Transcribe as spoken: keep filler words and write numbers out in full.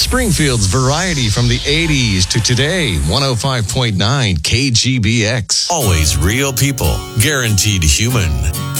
Springfield's variety from the eighties to today. one oh five point nine K G B X. Always real people, guaranteed human.